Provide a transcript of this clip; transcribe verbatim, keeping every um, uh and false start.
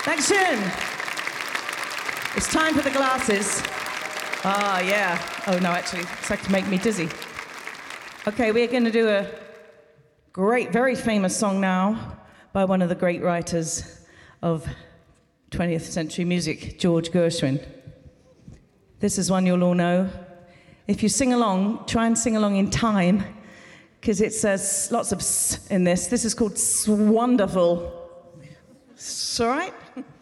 Dankeschön. It's time for the glasses. Ah, yeah. Oh, no, actually, it's like to make me dizzy. Okay, we're going to do a great, very famous song now by one of the great writers of twentieth century music, George Gershwin. This is one you'll all know. If you sing along, try and sing along in time, because it says lots of s in this. This is called Swonderful. It's all right?